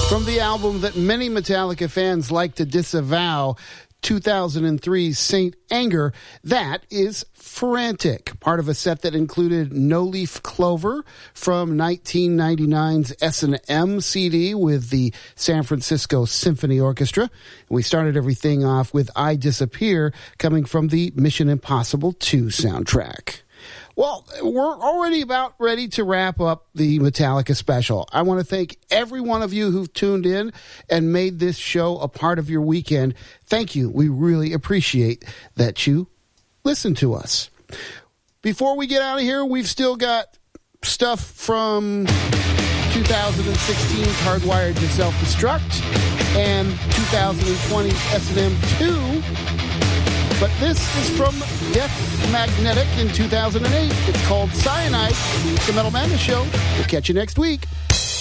From the album that many Metallica fans like to disavow, 2003's Saint Anger, that is Frantic, part of a set that included No Leaf Clover from 1999's S&M CD with the San Francisco Symphony Orchestra. We started everything off with I Disappear, coming from the Mission Impossible 2 soundtrack. Well, we're already about ready to wrap up the Metallica special. I want to thank every one of you who've tuned in and made this show a part of your weekend. Thank you. We really appreciate that you listen to us. Before we get out of here, we've still got stuff from 2016's Hardwired to Self-Destruct and 2020's S&M 2. But this is from Death Magnetic in 2008. It's called Cyanide. It's the Metal Madness Show. We'll catch you next week.